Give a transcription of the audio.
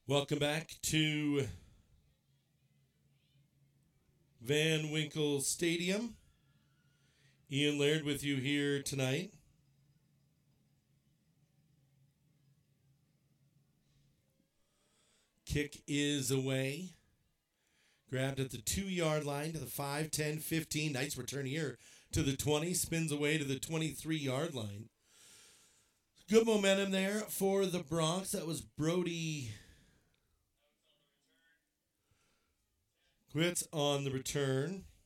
Welcome back to Van Winkle Stadium. Ian Laird with you here tonight. Kick is away. Grabbed at the 2-yard line to the 5, 10, 15. Nice return here to the 20. Spins away to the 23-yard line. Good momentum there for the Bronx. That was Brody Quits on the return.